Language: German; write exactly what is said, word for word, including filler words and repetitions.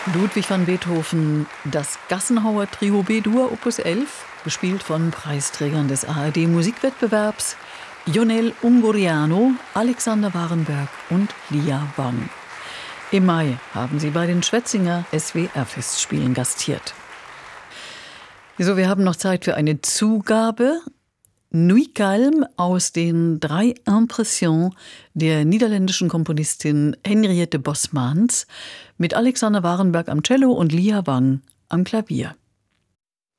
Ludwig van Beethoven, das Gassenhauer Trio B-Dur Opus elf, gespielt von Preisträgern des A R D-Musikwettbewerbs Ionel Ungurianu, Alexander Warenberg und Lia Wang. Im Mai haben sie bei den Schwetzinger S W R-Festspielen gastiert. So, wir haben noch Zeit für eine Zugabe. Nuit Calme aus den drei Impressions der niederländischen Komponistin Henriette Bosmans mit Alexander Warenberg am Cello und Lia Wang am Klavier.